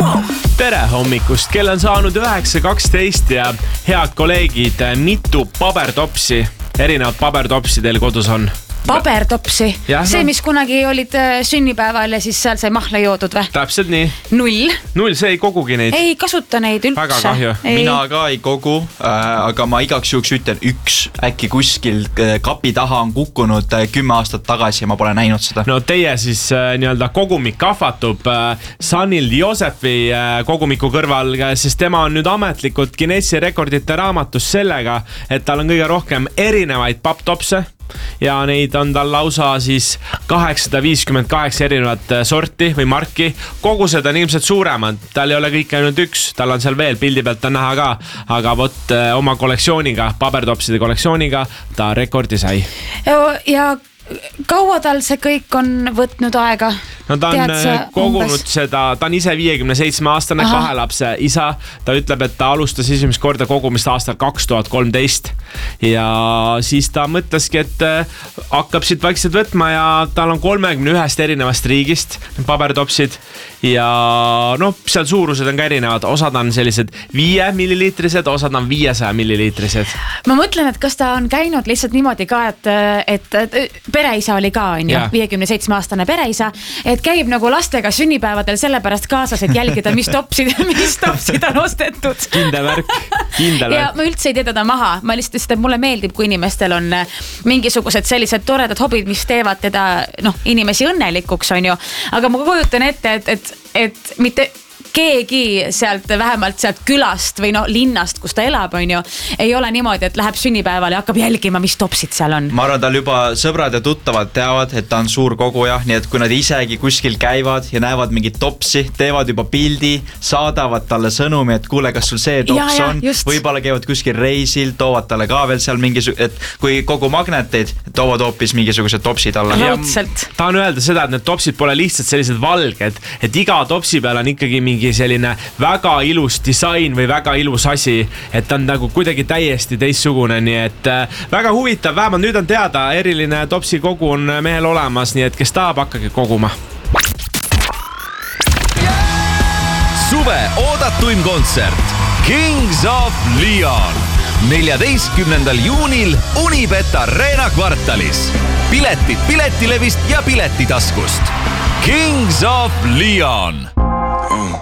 Tere hommikust, kell on saanud 9:12 ja head kolleegid, mitu pabertopsi, erinevad pabertopsi teil kodus on? Pabertopsi? See, mis kunagi olid sünnipäeval ja siis seal sai mahla joodud või? Täpselt nii. Null, see ei kogugi neid? Ei kasuta neid üldse. Väga kahju. Mina ka ei kogu, aga ma igaks juhuks ütlen üks. Äkki kuskil kapi taha on kukkunud 10 aastat tagasi ja ma pole näinud seda. No teie siis nii-öelda kogumik kahvatub Sanil Josefi kogumiku kõrval, sest tema on nüüd ametlikult Guinessi rekordite raamatus sellega, et tal on kõige rohkem erinevaid papptopse. Ja neid on tal lausa siis 858 erinevat sorti või marki. Kogused on ilmselt suuremad, tal ei ole kõik ainult üks, tal on seal veel pildi pealt on näha ka, aga võt oma kollektsiooniga, pabertopside kollektsiooniga ta rekordi sai. Ja kaua tal see kõik on võtnud aega? No ta on kogunud seda, ta on ise 57-aastane 2 lapse isa. Ta ütleb, et ta alustas esimest korda kogumist aastal 2013 ja siis ta mõtleski, et hakkab siit vaikselt võtma ja tal on 31 erinevast riigist pabertopsid ja seal suurused on ka erinevad, osad on sellised 5 milliliitrised, osad on 500 milliliitrised. Ma mõtlen, et kas ta on käinud lihtsalt niimoodi ka, et pereisa oli ka, 57-aastane pereisa, et käib nagu lastega sünnipäevadel sellepärast kaasas, et jälgida, mis topsid on ostetud. Kindel värk. Ja ma üldse ei tee teda maha. Ma lihtsalt, mulle meeldib, kui inimestel on mingisugused sellised toredad hobid, mis teevad teda inimesi õnnelikuks, on ju. Aga ma kujutan ette, et mitte keegi sealt, vähemalt sealt külast või linnast, kus ta elab, on ju, ei ole niimoodi, et läheb sünnipäevale ja hakkab jälgima, mis topsid seal on. Ma arvan, tal juba sõbrad ja tuttavad teavad, et ta on suur koguja, nii et kui nad isegi kuskil käivad ja näevad mingit topsi, teevad juba pildi, saadavad talle sõnumi, et kuule, kas sul see tops on, võib-olla käivad kuskil reisil, toovad talle ka veel seal et kui kogu magneteid, toovad hoopis mingisugused topsid alla. Tahan öelda seda, et need topsid pole lihtsalt sellised valged, et iga topsi peal on ikkagi mingi selline väga ilus disain või väga ilus asi, et ta on nagu kuidagi täiesti teistsugune, nii et väga huvitav, vähemalt nüüd on teada, eriline topsi kogu on mehel olemas, nii et kes tahab, hakkagi koguma. Suve oodatuim kontsert Kings of Leon 14. juunil Unibet Arena kvartalis. Piletid Piletilevist ja Piletitaskust. Kings of Leon.